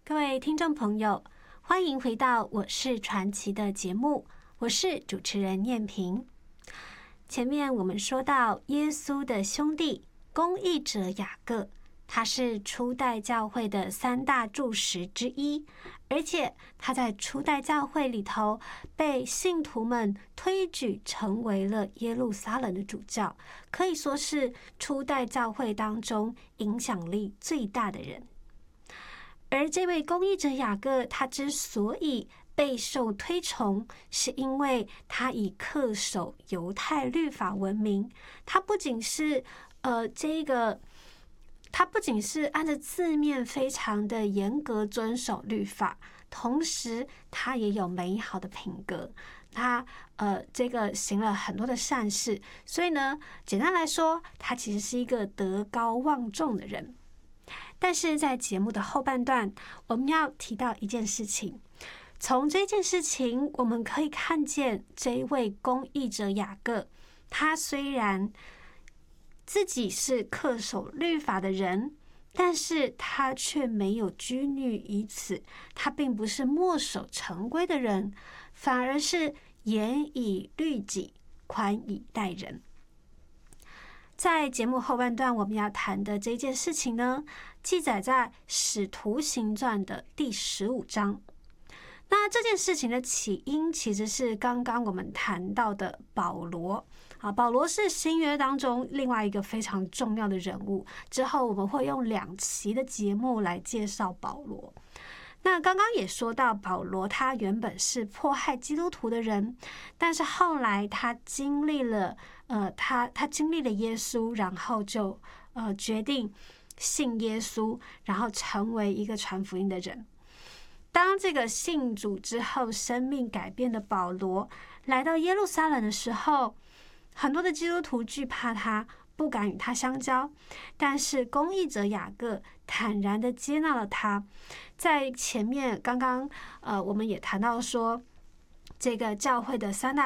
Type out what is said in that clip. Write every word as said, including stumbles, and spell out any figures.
各位听众朋友，欢迎回到《我是传奇》的节目，我是主持人念萍。前面我们说到耶稣的兄弟公义者雅各，他是初代教会的三大柱石之一，而且他在初代教会里头被信徒们推举成为了耶路撒冷的主教，可以说是初代教会当中影响力最大的人。而这位公义者雅各，他之所以备受推崇，是因为他以恪守犹太律法闻名。他不仅是呃这个，他不仅是按照字面非常的严格遵守律法，同时他也有美好的品格。他呃这个行了很多的善事，所以呢，简单来说，他其实是一个德高望重的人。但是在节目的后半段，我们要提到一件事情。从这件事情，我们可以看见这一位公义者雅各，他虽然自己是恪守律法的人，但是他却没有拘泥于此。他并不是墨守成规的人，反而是严以律己，宽以待人。在节目后半段我们要谈的这件事情呢，记载在《使徒行传》的第十五章。那这件事情的起因其实是刚刚我们谈到的保罗啊，保罗是新约当中另外一个非常重要的人物，之后我们会用两期的节目来介绍保罗。那刚刚也说到，保罗他原本是迫害基督徒的人，但是后来他经历了呃，他他经历了耶稣，然后就呃决定信耶稣，然后成为一个传福音的人。当这个信主之后，生命改变的保罗来到耶路撒冷的时候，很多的基督徒惧怕他，不敢与他相交，但是公义者雅各坦然地接纳了他。在前面刚刚呃，我们也谈到说，这个教会的三大